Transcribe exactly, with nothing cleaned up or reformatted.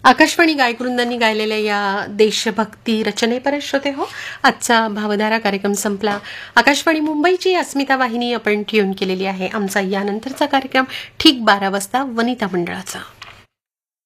आकाशवाणी गायकवृंदांनी गायलेल्या या देशभक्ती रचनेपर्यंत श्रोते हो आजचा भावधारा कार्यक्रम संपला. आकाशवाणी मुंबईची अस्मिता वाहिनी आपण ट्यून केलेली आहे. आमचा यानंतरचा कार्यक्रम ठीक बारा वाजता वनिता मंडळाचा.